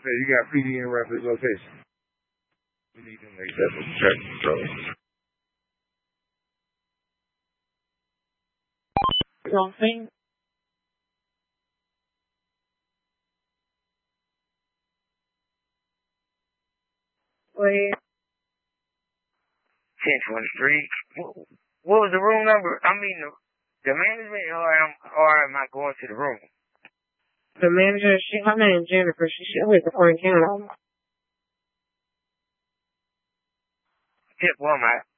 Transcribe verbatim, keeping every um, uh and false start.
say you got P D in reference location. We need to make that for traffic control. Something. Wait. ten twenty-three. What was the room number? I mean, the, the management, or am, or am I going to the room? The manager, she, her name is Jennifer. She should wait before you can. Tip one, my